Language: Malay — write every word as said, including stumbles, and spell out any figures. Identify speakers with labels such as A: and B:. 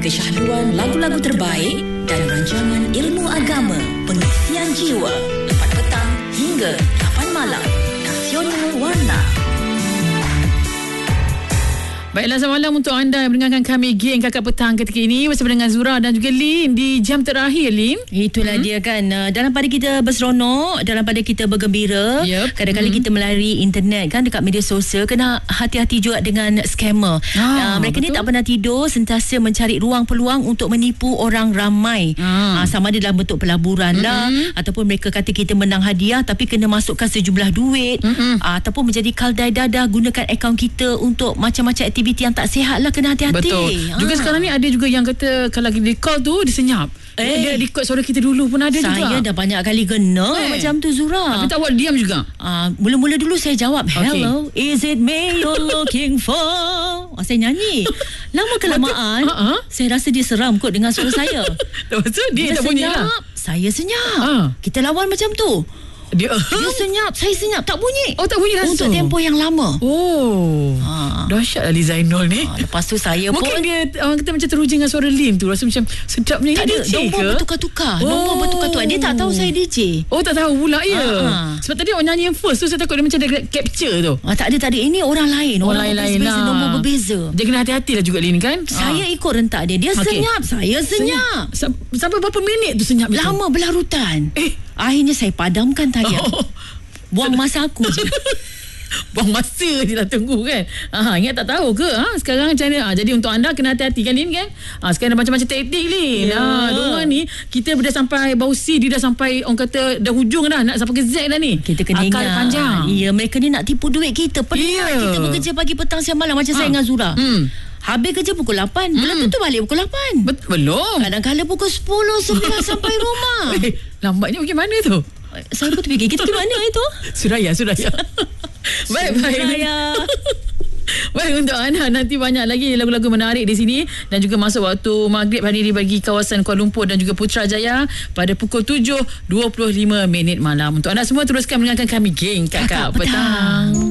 A: kesyahduan lagu-lagu terbaik dan rancangan ilmu agama, pengisian jiwa, empat petang hingga lapan malam. Nasional Warna.
B: Baiklah, selamat malam untuk anda yang mendengarkan kami Geng Kakak Petang ketika ini bersama dengan Zura dan juga Lin di jam terakhir, Lin.
C: Itulah hmm. dia kan. Dalam pada kita berseronok, dalam pada kita bergembira, yep. kadang-kadang hmm. kita melari internet kan dekat media sosial, kena hati-hati juga dengan scammer. Ah, uh, mereka betul. ni tak pernah tidur, sentiasa mencari ruang peluang untuk menipu orang ramai. Ah. Uh, sama ada dalam bentuk pelaburan hmm. lah, ataupun mereka kata kita menang hadiah tapi kena masukkan sejumlah duit, hmm. uh, ataupun menjadi kaldai dadah, gunakan akaun kita untuk macam-macam aktiviti yang tak sihat lah, kena hati-hati.
B: Betul. Juga ha. sekarang ni ada juga yang kata kalau dia call tu dia senyap. Eh. Dia record suara kita dulu pun ada
C: saya
B: juga.
C: Saya dah banyak kali kena eh. macam tu, Zura.
B: Tapi tak buat diam juga.
C: Uh, mula-mula dulu saya jawab, hello, okay. is it me you're looking for? Oh, saya nyanyi. Lama kelamaan uh-huh. saya rasa dia seram kot dengan suara saya.
B: Lepas tu dia, dia tak bunyi lah.
C: Saya senyap.
B: Uh.
C: Kita lawan macam tu. Dia, dia senyap, saya senyap, tak bunyi.
B: Oh, tak bunyi langsung.
C: Untuk tempoh yang lama.
B: Oh. Ha. Dahsyat Ali Zainul ni.
C: Ha, lepas tu saya
B: Mungkin
C: pun
B: Mungkin dia orang kata macam teruja dengan suara Lin tu, rasa macam sedap ni.
C: Tak ada,
B: D J
C: nombor
B: ke?
C: bertukar-tukar.
B: Oh.
C: Nombor bertukar-tukar. Dia tak tahu saya D J.
B: Oh, tak tahu pula ya.
C: Ha.
B: Sebab tadi orang nyanyi yang first tu saya takut dia macam dia capture tu.
C: Ha, tak ada, tak ada. Ini orang lain. Orang, orang lain lah. Nombor berbeza.
B: Dia kena hati-hati lah juga, Lin, kan?
C: Saya ha. ikut rentak dia. Dia okay. senyap, saya senyap.
B: senyap. Sampai berapa minit tu senyap?
C: Lama itu? Berlarutan. Eh. Akhirnya saya padamkan tayar. Oh. Buang masa aku je.
B: Buang masa je lah tunggu kan. Ha, ingat tak tahu ke? Ha, sekarang macam mana? Ha, jadi untuk anda kena hati-hati kan, Lin, kan? Ha, sekarang ada macam-macam taktik, Lin. Yeah. Ha, diorang ni kita dah sampai bau C, dia dah sampai orang kata dah hujung dah, nak sampai ke Z dah ni.
C: Kita kena
B: akal
C: ingat
B: panjang.
C: Ya, mereka ni nak tipu duit kita. Penat yeah. kita bekerja pagi, petang, siang, malam macam ha. saya dengan Zura. Hmm. Habis kerja pukul lapan. Hmm. Belum tentu balik pukul lapan. Bet- belum. Kadang-kadang pukul sepuluh, sebelas sampai rumah.
B: Eh, lambatnya pergi mana tu?
C: Saya pun terfikir, kita pergi mana itu?
B: Suraya, Suraya. Baik, baik. Suraya. Baik, untuk anda nanti banyak lagi lagu-lagu menarik di sini dan juga masuk waktu maghrib hari ini bagi kawasan Kuala Lumpur dan juga Putrajaya pada pukul tujuh dua puluh lima minit malam. Untuk anda semua teruskan mendengarkan kami Geng Kakak, Kakak Petang. Petang.